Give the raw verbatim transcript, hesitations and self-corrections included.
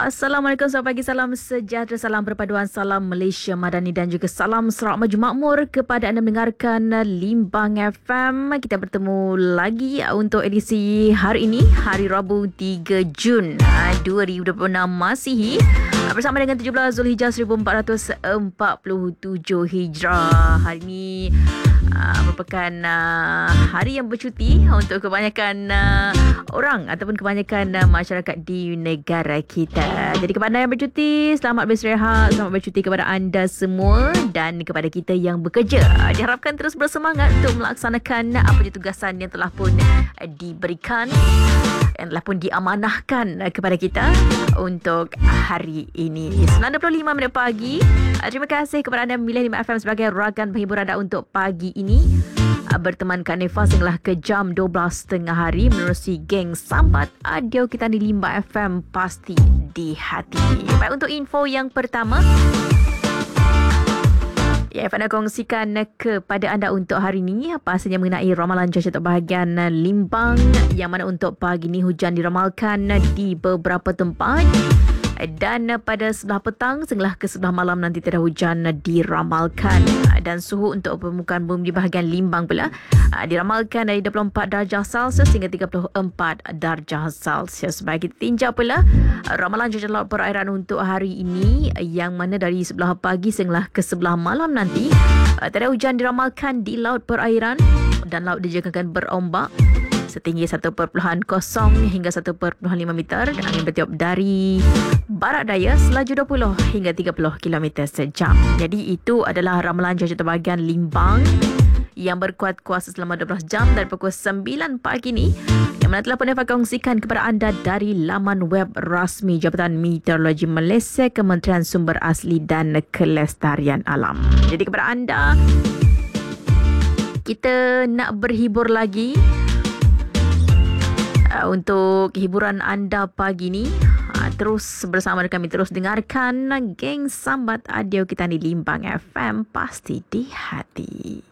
Assalamualaikum, selamat pagi, salam sejahtera, salam perpaduan, salam Malaysia Madani dan juga salam serak maju makmur kepada anda mendengarkan Limbang F M. Kita bertemu lagi untuk edisi hari ini, hari Rabu tiga Jun dua ribu dua puluh enam Masihi, bersama dengan tujuh belas Zulhijjah seribu empat ratus empat puluh tujuh Hijrah. Hari ini uh, merupakan uh, hari yang bercuti untuk kebanyakan uh, orang ataupun kebanyakan uh, masyarakat di negara kita. Jadi kepada anda yang bercuti, selamat beristirahat, selamat bercuti kepada anda semua, dan kepada kita yang bekerja, diharapkan terus bersemangat untuk melaksanakan apa je tugasan yang telah pun diberikan, yang telah pun diamanahkan kepada kita untuk hari ini. sembilan puluh lima minit pagi. Terima kasih kepada anda yang memilih Lima F M sebagai rakan penghibur anda untuk pagi ini. Berteman Kak Nefas sehinggalah ke jam dua belas tengah hari menerusi geng sambat audio kita di Lima F M, pasti di hati. Baik, untuk info yang pertama, ya, saya nak kongsikan kepada anda untuk hari ini apa sahaja mengenai ramalan cuaca untuk bahagian Limbang, yang mana untuk pagi ini hujan diramalkan di beberapa tempat, dan pada sebelah petang sehinggalah ke sebelah malam nanti tiada hujan diramalkan. Dan suhu untuk permukaan bumi di bahagian Limbang pula diramalkan dari dua puluh empat darjah Celsius hingga tiga puluh empat darjah Celsius. Baik, kita tinjau pula ramalan cuaca laut perairan untuk hari ini, yang mana dari sebelah pagi sehinggalah ke sebelah malam nanti tiada hujan diramalkan di laut perairan, dan laut dijangkakan berombak setinggi satu perpuluhan kosong hingga satu perpuluhan lima meter, dan angin bertiup dari barat daya selaju dua puluh hingga tiga puluh kilometer sejam. Jadi itu adalah ramalan cuaca untuk bahagian Limbang yang berkuat kuasa selama dua belas jam dari pukul sembilan pagi ni, yang mana telah pun dapat kongsikan kepada anda dari laman web rasmi Jabatan Meteorologi Malaysia, Kementerian Sumber Asli dan Kelestarian Alam. Jadi kepada anda, kita nak berhibur lagi. Uh, untuk hiburan anda pagi ni, uh, terus bersama dengan kami, terus dengarkan geng sambat audio kita di Limbang F M, pasti di hati.